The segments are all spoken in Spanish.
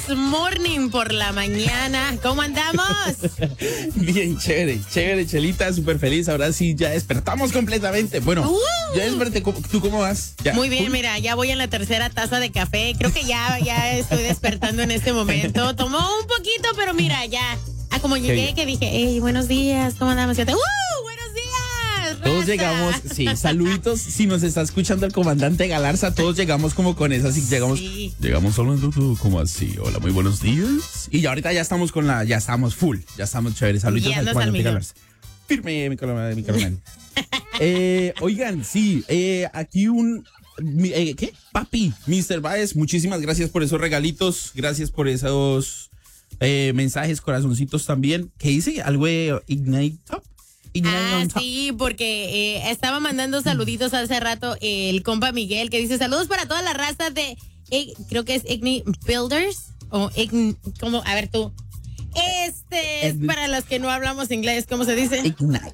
Morning por la mañana. ¿Cómo andamos? Bien, chévere, Chelita, súper feliz. Ahora sí, ya despertamos completamente. Bueno, ya desperté. ¿Tú cómo vas? ¿Ya? Muy bien, mira, ya voy en la tercera taza de café. Creo que ya estoy despertando en este momento. Tomó un poquito, pero mira, ya. Como llegué, que dije, hey, buenos días, ¿cómo andamos? Y yo, buenos días, raza. Todos llegamos, sí, saluditos. Si nos está escuchando el comandante Galarza, todos llegamos como con esas. Llegamos hablando todo como así. Hola, muy buenos días. Y ya ahorita ya estamos ya estamos full, ya estamos chéveres. Saluditos al comandante Galarza. Firme, mi coronel. Oigan, sí, aquí ¿qué? Papi, Mr. Baez, muchísimas gracias por esos regalitos, gracias por esos mensajes, corazoncitos también. ¿Qué dice? ¿Algo de Ignite Top? Sí, porque estaba mandando saluditos hace rato el compa Miguel, que dice saludos para toda la raza de, creo que es Ignite Builders, o ¿cómo? A ver tú. Es para los que no hablamos inglés, ¿cómo se dice? Ignite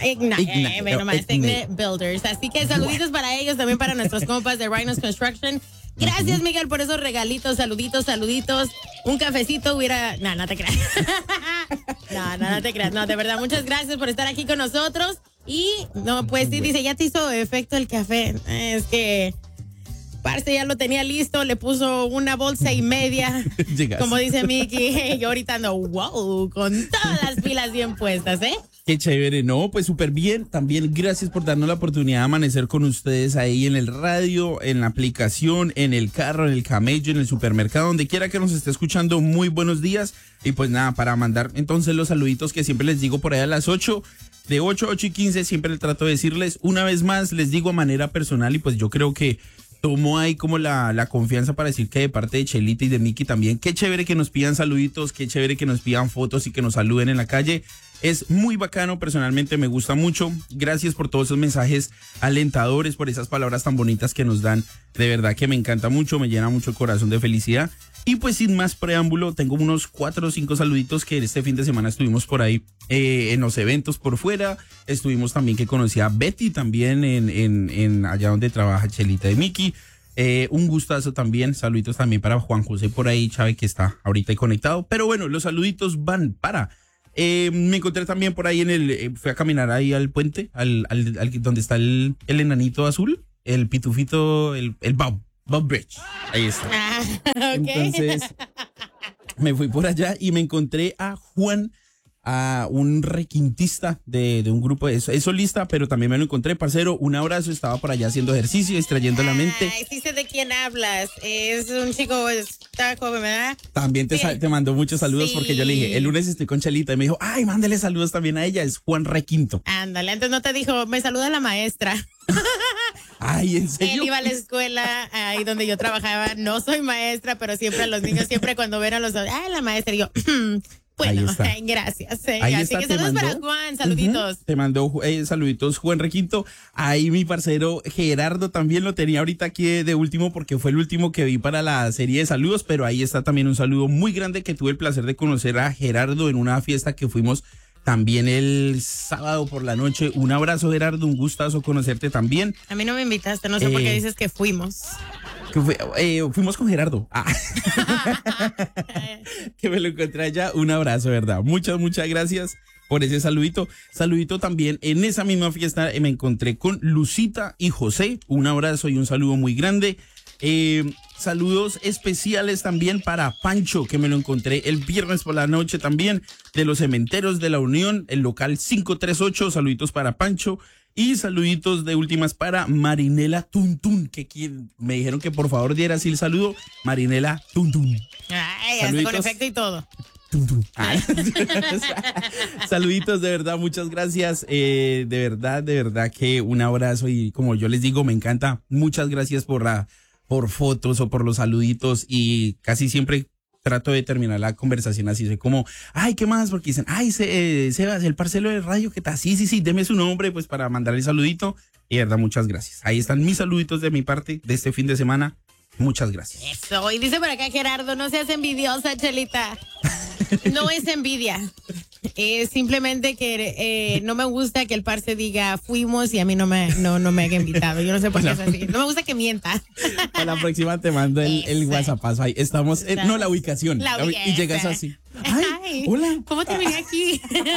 Builders. Así que saluditos para ellos, también para nuestros compas de Rhinos Construction. Gracias, Miguel, por esos regalitos, saluditos. Un cafecito hubiera... No te creas. No te creas. No, de verdad, muchas gracias por estar aquí con nosotros. Y, no, pues sí, dice, ya te hizo efecto el café. Es que... Parce ya lo tenía listo, le puso una bolsa y media. Como dice Mickey, yo ahorita ando, wow, con todas las pilas bien puestas, ¿eh? Qué chévere, no, pues súper bien. También gracias por darnos la oportunidad de amanecer con ustedes ahí en el radio, en la aplicación, en el carro, en el camello, en el supermercado, donde quiera que nos esté escuchando. Muy buenos días. Y pues nada, para mandar entonces los saluditos que siempre les digo por ahí a las 8. De 8:15 siempre trato de decirles una vez más, les digo a manera personal y pues yo creo que tomo ahí como la confianza para decir que de parte de Chelita y de Mickey también, qué chévere que nos pidan saluditos, qué chévere que nos pidan fotos y que nos saluden en la calle. Es muy bacano, personalmente me gusta mucho. Gracias por todos esos mensajes alentadores, por esas palabras tan bonitas que nos dan. De verdad que me encanta mucho, me llena mucho el corazón de felicidad. Y pues sin más preámbulo, tengo unos 4 o 5 saluditos que este fin de semana estuvimos por ahí en los eventos por fuera. Estuvimos también que conocí a Betty también en allá donde trabaja Chelita de Mickey. Un gustazo también, saluditos también para Juan José por ahí, Chávez, que está ahorita ahí conectado. Pero bueno, los saluditos van para... me encontré también por ahí fui a caminar ahí al puente, al donde está el enanito azul, el pitufito, el Bob Bridge. Ahí está. Okay. Entonces, me fui por allá y me encontré a Juan, a un requintista de un grupo, es solista, pero también me lo encontré, parcero. Un abrazo, estaba por allá haciendo ejercicio, distrayendo la mente. Sí sé de quién hablas. Es un chico, está joven, ¿verdad? También te mandó muchos saludos, sí. Porque yo le dije, el lunes estoy con Chelita y me dijo, ay, mándale saludos también a ella, es Juan Requinto. Ándale, antes no te dijo, me saluda la maestra. Ay, ¿en serio? Él iba a la escuela ahí donde yo trabajaba. No soy maestra, pero siempre a los niños, siempre cuando ven a los... la maestra, y yo... Bueno, gracias. Así que saludos para Juan, saluditos. Te mandó saluditos Juan Requinto. Ahí mi parcero Gerardo también lo tenía ahorita aquí de último porque fue el último que vi para la serie de saludos, pero ahí está también un saludo muy grande que tuve el placer de conocer a Gerardo en una fiesta que fuimos también el sábado por la noche. Un abrazo, Gerardo, un gustazo conocerte también. A mí no me invitaste, no sé por qué dices que fuimos. Fuimos con Gerardo. Que me lo encontré allá. Un abrazo, ¿verdad? Muchas gracias por ese saludito. Saludito también en esa misma fiesta me encontré con Lucita y José. Un abrazo y un saludo muy grande. Saludos especiales también para Pancho, que me lo encontré el viernes por la noche también, de los Cementeros de la Unión, el local 538. Saluditos para Pancho. Y saluditos de últimas para Marinela Tuntún, que me dijeron que por favor diera así el saludo. Marinela Tuntún. Ay, hasta con efecto y todo. Saluditos, de verdad, muchas gracias. De verdad que un abrazo y como yo les digo, me encanta. Muchas gracias por fotos o por los saluditos y casi siempre trato de terminar la conversación así, soy como, ay, ¿qué más? Porque dicen, ay, Sebas, el parcelo de radio, ¿qué tal? Sí, deme su nombre, pues, para mandarle el saludito. Y de verdad, muchas gracias. Ahí están mis saluditos de mi parte de este fin de semana. Muchas gracias. Eso, y dice por acá Gerardo, no seas envidiosa, Chelita. No es envidia. Simplemente que no me gusta que el parce diga fuimos y a mí no me haya invitado. Yo no sé por qué es así. No me gusta que mienta. A la próxima te mando el WhatsApp. Ahí estamos. No, la ubicación. Y llegas así. Ay, hola. ¿Cómo terminé aquí?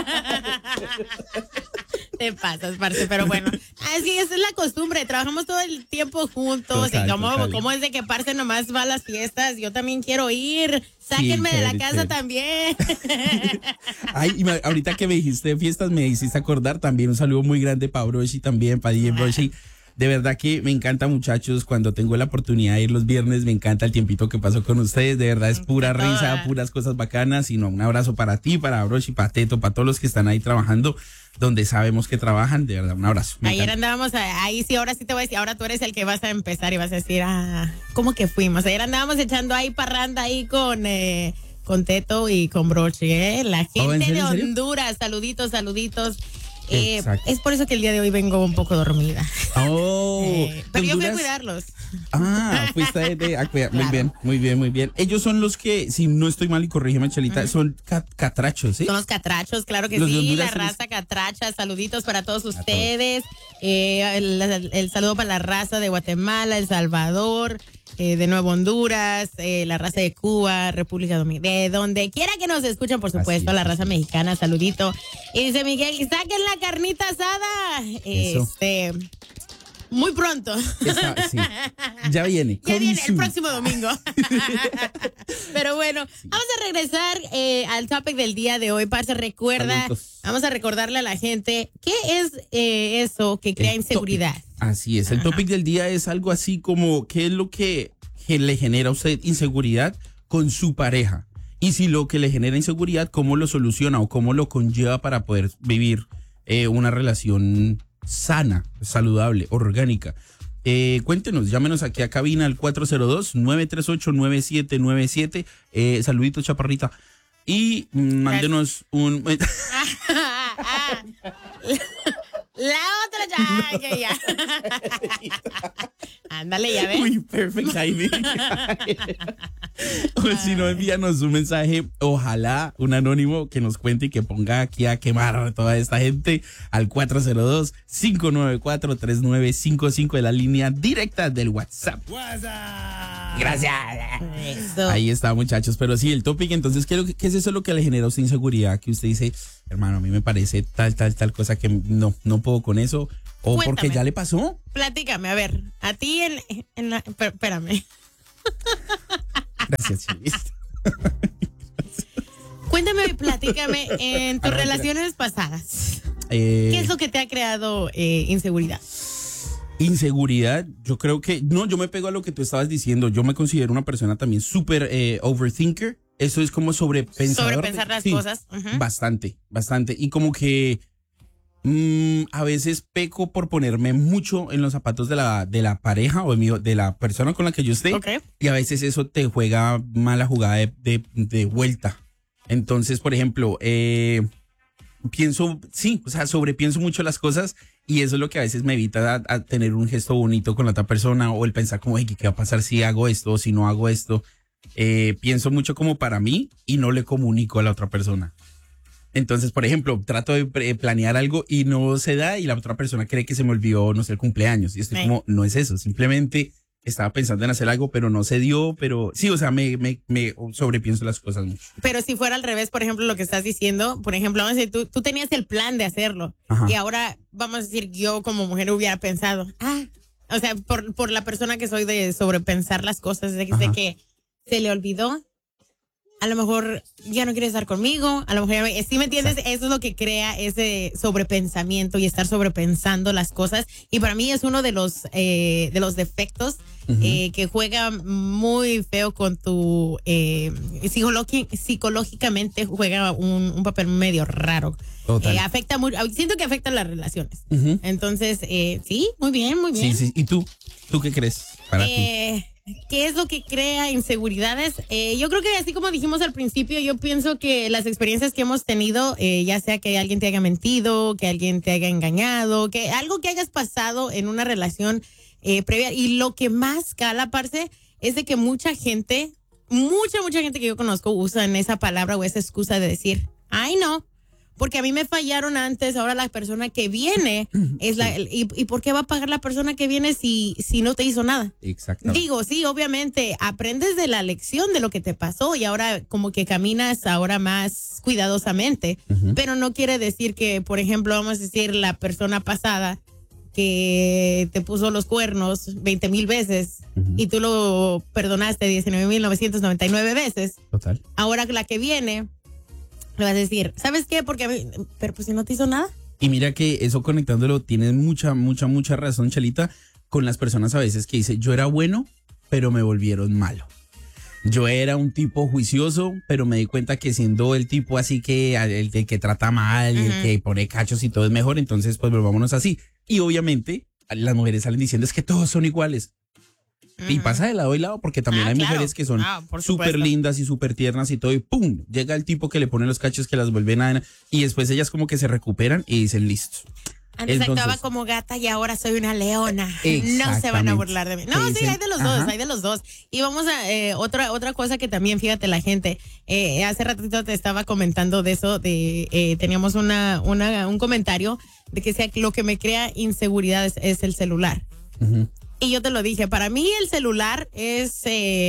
Te pasas, parce, pero bueno. Es que esa es la costumbre. Trabajamos todo el tiempo juntos. Total, y ¿cómo es de que parce nomás va a las fiestas? Yo también quiero ir. Sáquenme de la casa también. Ay, y ahorita que me dijiste fiestas, me hiciste acordar también un saludo muy grande para Broshi también, para DJ Broshi. De verdad que me encanta, muchachos, cuando tengo la oportunidad de ir los viernes, me encanta el tiempito que paso con ustedes, de verdad es pura risa, puras cosas bacanas, y no, un abrazo para ti, para Broshi, para Teto, para todos los que están ahí trabajando, donde sabemos que trabajan, de verdad, un abrazo. Ayer andábamos, ahí sí, ahora sí te voy a decir, ahora tú eres el que vas a empezar y vas a decir, ¿cómo que fuimos? Ayer andábamos echando ahí parranda ahí con Teto y con Brochi, la gente de Honduras, saluditos. Es por eso que el día de hoy vengo un poco dormida. Pero yo fui a cuidarlos. Fuiste a cuidar. Claro. Muy bien. Ellos son los que, si no estoy mal y corrígeme, Chelita, son catrachos, ¿sí? Son los catrachos, claro que sí, la raza catracha. Saluditos para todos ustedes. El saludo para la raza de Guatemala, El Salvador, de Nuevo Honduras, la raza de Cuba, República Dominicana, de donde quiera que nos escuchen, por supuesto, la raza mexicana, saludito. Y dice Miguel, saquen la carnita asada. Muy pronto. Ya viene. Ya viene el próximo domingo. Pero bueno, vamos a regresar al topic del día de hoy. Parce, vamos a recordarle a la gente qué es eso que crea inseguridad. Así es, el topic del día es algo así como qué es lo que le genera a usted inseguridad con su pareja. Y si lo que le genera inseguridad, cómo lo soluciona o cómo lo conlleva para poder vivir una relación sana, saludable, orgánica. Cuéntenos, llámenos aquí a cabina al 402-938-9797. Saluditos, chaparrita. Y mándenos un... La otra ya. Ándale, ya ves. Uy, perfect timing. O si no, envíanos un mensaje, ojalá un anónimo que nos cuente y que ponga aquí a quemar a toda esta gente al 402-594-3955 de la línea directa del WhatsApp. Gracias. Eso. Ahí está, muchachos. Pero sí, el topic, entonces, ¿qué es eso lo que le genera a usted inseguridad? Que usted dice, hermano, a mí me parece tal cosa que no puedo con eso. O cuéntame, porque ya le pasó. Platícame, a ver, a ti espérame. Gracias, Chivis. Cuéntame, platícame, en tus relaciones pasadas, ¿qué es lo que te ha creado inseguridad? Inseguridad, yo creo que, yo me pego a lo que tú estabas diciendo. Yo me considero una persona también súper overthinker. Eso es como sobrepensar las cosas. Uh-huh. Bastante. Y como que a veces peco por ponerme mucho en los zapatos de la pareja o de la persona con la que yo esté. Okay. Y a veces eso te juega mala jugada de vuelta. Entonces, por ejemplo, sobrepienso mucho las cosas y eso es lo que a veces me evita a tener un gesto bonito con la otra persona o el pensar como, ¿qué va a pasar si hago esto o si no hago esto? Pienso mucho como para mí y no le comunico a la otra persona. Entonces, por ejemplo, trato de planear algo y no se da y la otra persona cree que se me olvidó, no sé, el cumpleaños. Y estoy como, no es eso, simplemente estaba pensando en hacer algo, pero no se dio, pero sí, o sea, me sobrepienso las cosas mucho. Pero si fuera al revés, por ejemplo, lo que estás diciendo, por ejemplo, vamos a decir, tú tenías el plan de hacerlo. Ajá. Y ahora, vamos a decir, yo como mujer hubiera pensado, o sea, por la persona que soy de sobrepensar las cosas, de que se le olvidó. A lo mejor ya no quiere estar conmigo, a lo mejor, ¿sí me entiendes? Exacto. Eso es lo que crea ese sobrepensamiento y estar sobrepensando las cosas. Y para mí es uno de los defectos que juega muy feo con tu psicológicamente juega un papel medio raro. Afecta mucho, siento que afecta las relaciones. Entonces, sí, muy bien. Sí. ¿Y tú qué crees para ti? ¿Qué es lo que crea inseguridades? Yo creo que así como dijimos al principio, yo pienso que las experiencias que hemos tenido, ya sea que alguien te haya mentido, que alguien te haya engañado, que algo que hayas pasado en una relación previa, y lo que más cala, parce, es de que mucha gente que yo conozco usan esa palabra o esa excusa de decir, ay no, porque a mí me fallaron antes, ahora la persona que viene es ¿y por qué va a pagar la persona que viene si no te hizo nada? Exactamente. Digo, sí, obviamente aprendes de la lección de lo que te pasó y ahora como que caminas ahora más cuidadosamente, pero no quiere decir que, por ejemplo, vamos a decir la persona pasada que te puso los cuernos 20,000 veces y tú lo perdonaste 19,999 veces. Total. Ahora la que viene le vas a decir, ¿sabes qué? Pero pues si no te hizo nada. Y mira que eso conectándolo, tienes mucha razón, Chelita, con las personas a veces que dice, yo era bueno, pero me volvieron malo. Yo era un tipo juicioso, pero me di cuenta que siendo el tipo así que el que trata mal, el que pone cachos y todo es mejor, entonces pues volvámonos así. Y obviamente las mujeres salen diciendo es que todos son iguales. Y pasa de lado y lado porque también hay mujeres que son súper lindas y súper tiernas y todo y ¡pum! Llega el tipo que le pone los cachos que las vuelven a... Y después ellas como que se recuperan y dicen listo. Antes actuaba como gata y ahora soy una leona. No se van a burlar de mí. No, sí, hay de los dos, hay de los dos. Y vamos a otra cosa que también, fíjate la gente, hace ratito te estaba comentando de eso, teníamos un comentario de que lo que me crea inseguridad es el celular. Y yo te lo dije, para mí el celular es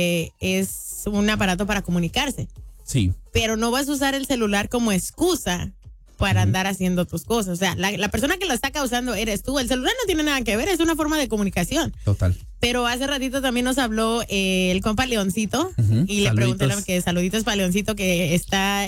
un aparato para comunicarse. Sí. Pero no vas a usar el celular como excusa para andar haciendo tus cosas. O sea, la persona que lo está causando eres tú. El celular no tiene nada que ver, es una forma de comunicación. Total. Pero hace ratito también nos habló el compa Leoncito y le pregunté que saluditos para Leoncito que está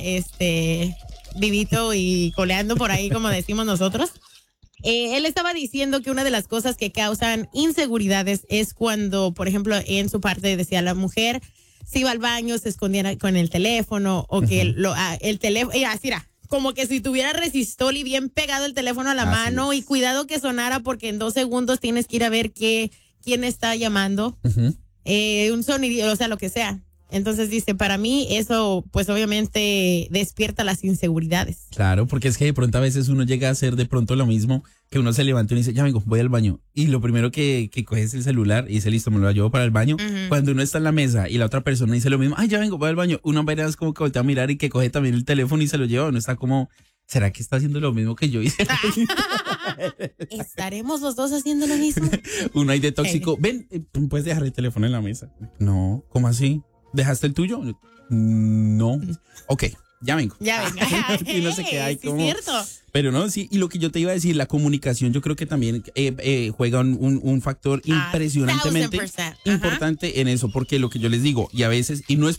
vivito y coleando por ahí, como decimos nosotros. Él estaba diciendo que una de las cosas que causan inseguridades es cuando, por ejemplo, en su parte decía la mujer se iba al baño, se escondía con el teléfono o que el teléfono, así era, como que si tuviera resistol y bien pegado el teléfono a la mano y cuidado que sonara porque en 2 segundos tienes que ir a ver quién está llamando, un sonido, o sea, lo que sea. Entonces dice, para mí eso pues obviamente despierta las inseguridades. Claro, porque es que de pronto a veces uno llega a hacer de pronto lo mismo, que uno se levanta y uno dice, ya vengo, voy al baño. Y lo primero que coges el celular y dice, listo, me lo llevo para el baño. Cuando uno está en la mesa y la otra persona dice lo mismo, ay, ya vengo, voy al baño. Uno es como que voltea a mirar y que coge también el teléfono y se lo lleva. Uno está como, ¿será que está haciendo lo mismo que yo hice? ¿Estaremos los dos haciendo lo mismo? Uno ahí de tóxico, ven, puedes dejar el teléfono en la mesa. No, ¿cómo así? ¿Dejaste el tuyo? No. Ok, ya vengo. Ya venga. Y no sé qué hay como... Sí, cierto. Pero no, sí, y lo que yo te iba a decir, la comunicación yo creo que también juega un factor impresionantemente importante en eso, porque lo que yo les digo, y a veces, y no es